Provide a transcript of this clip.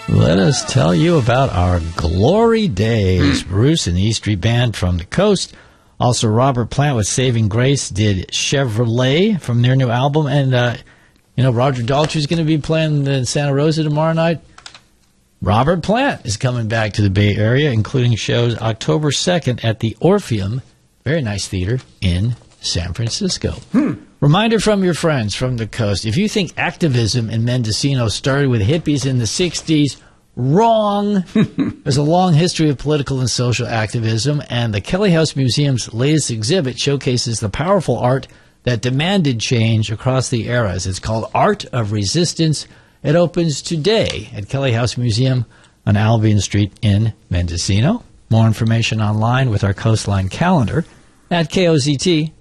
Let us tell you about our glory days. Bruce and the E Street Band from the coast. Also, Robert Plant with Saving Grace did Chevrolet from their new album. And, Roger Daltrey's going to be playing in Santa Rosa tomorrow night. Robert Plant is coming back to the Bay Area, including shows October 2nd at the Orpheum, very nice theater, in San Francisco. Reminder from your friends from the coast. If you think activism in Mendocino started with hippies in the 60s, wrong. There's a long history of political and social activism, and the Kelly House Museum's latest exhibit showcases the powerful art that demanded change across the eras. It's called Art of Resistance. It opens today at Kelly House Museum on Albion Street in Mendocino. More information online with our Coastline calendar at KOZT.com.